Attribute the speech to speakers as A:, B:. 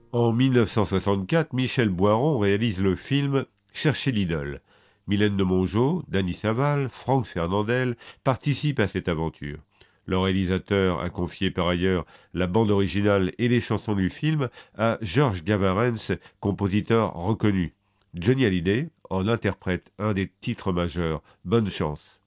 A: En 1964, Michel Boiron réalise le film Chercher l'idole. Mylène de Mongeau, Dany Saval, Franck Fernandel participent à cette aventure. Le réalisateur a confié par ailleurs la bande originale et les chansons du film à Georges Gavarens, compositeur reconnu. Johnny Hallyday en interprète un des titres majeurs, Bonne chance.